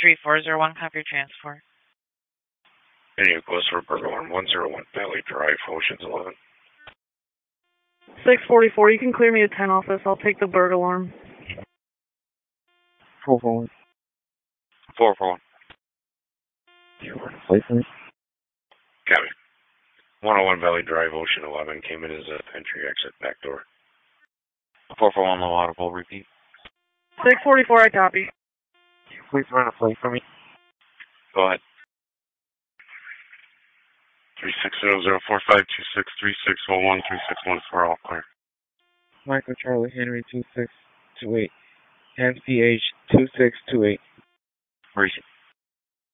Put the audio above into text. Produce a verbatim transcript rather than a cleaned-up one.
three four zero one, copy your transport. Any request for Burger Alarm one zero one Valley Drive, Oceans eleven. six forty-four, you can clear me a ten office. I'll take the Burger Alarm. four four one. four four one. Wait for me. Copy. one oh one Valley Drive, Ocean eleven, came in as a entry exit back door. four four one, low audible, repeat. six forty-four, I copy. Please run a plate for me. Go ahead. three six zero zero four five two six three six zero one three six one four, all clear. Michael Charlie Henry two six two eight. Hands P H two six two eight. Where is it?